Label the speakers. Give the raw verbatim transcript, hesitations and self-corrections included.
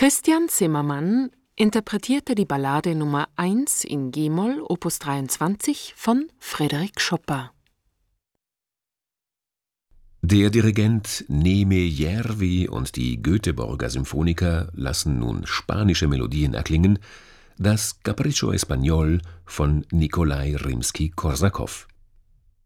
Speaker 1: Christian Zimmermann interpretierte die Ballade Nummer eins in G-Moll, Opus dreiundzwanzig von Frédéric Chopin.
Speaker 2: Der Dirigent Neme Järvi und die Göteborger Symphoniker lassen nun spanische Melodien erklingen, das Capriccio Espagnol von Nikolai Rimski-Korsakow.